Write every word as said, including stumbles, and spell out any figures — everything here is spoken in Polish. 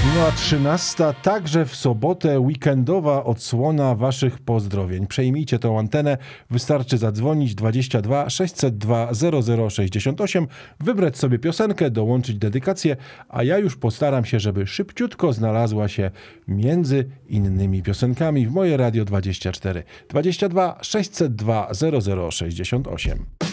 Minęła trzynasta, także w sobotę weekendowa odsłona waszych pozdrowień. Przejmijcie tą antenę, wystarczy zadzwonić dwadzieścia dwa sześćset dwa zero zero sześćdziesiąt osiem, wybrać sobie piosenkę, dołączyć dedykację, a ja już postaram się, żeby szybciutko znalazła się między innymi piosenkami w moje Radio dwadzieścia cztery. dwadzieścia dwa sześćset dwa zero zero sześćdziesiąt osiem.